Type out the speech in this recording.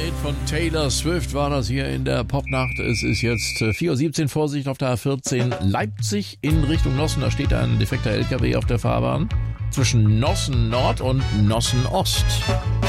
Hit von Taylor Swift war das hier in der Popnacht. Es ist jetzt 4:17 Uhr, Vorsicht auf der A14 Leipzig in Richtung Nossen. Da steht ein defekter LKW auf der Fahrbahn zwischen Nossen Nord und Nossen Ost.